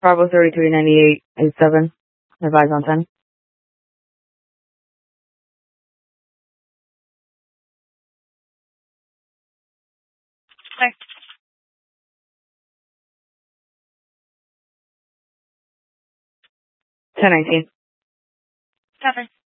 Bravo 339887. Advise on 10. Thanks. 1019. Copy.